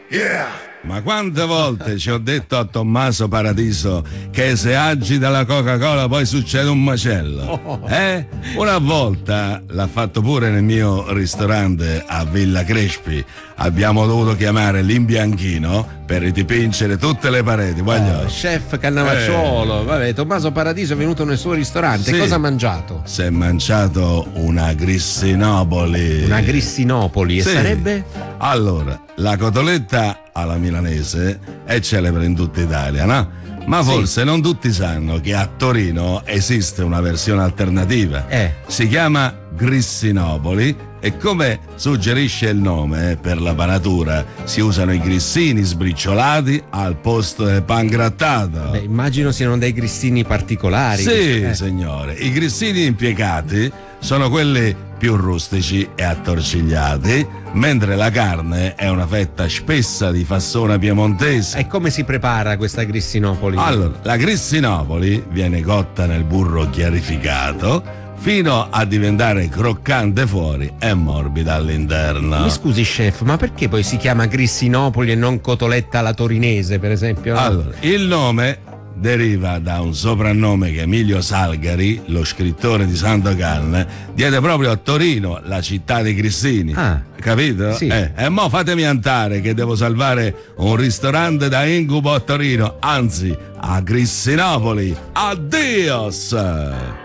Ma quante volte ci ho detto a Tommaso Paradiso che se agita la Coca-Cola poi succede un macello? Una volta l'ha fatto pure nel mio ristorante a Villa Crespi. Abbiamo dovuto chiamare l'imbianchino per ridipingere tutte le pareti. Chef Cannavacciuolo, vabbè, Tommaso Paradiso è venuto nel suo ristorante. Sì. Cosa ha mangiato? Si è mangiato una Grissinopoli. Una Grissinopoli, Sì. e sarebbe? Allora, la cotoletta alla milanese è celebre in tutta Italia, no? Ma forse non tutti sanno che a Torino esiste una versione alternativa. Si chiama Grissinopoli e, come suggerisce il nome, per la panatura si usano i grissini sbriciolati al posto del pangrattato. Beh, immagino siano dei grissini particolari. Sì, signore. I grissini impiegati sono quelli più rustici e attorcigliati, mentre la carne è una fetta spessa di fassona piemontese. E come si prepara questa Grissinopoli? Allora, la Grissinopoli viene cotta nel burro chiarificato fino a diventare croccante fuori e morbida all'interno. Mi scusi, chef, ma perché poi si chiama Grissinopoli e non cotoletta alla torinese, per esempio? Allora, il nome deriva da un soprannome che Emilio Salgari, lo scrittore di Santo Canne, diede proprio a Torino, la città dei grissini. Capito? Sì. E mo fatemi andare che devo salvare un ristorante da incubo a Torino, anzi a Grissinopoli. Addios!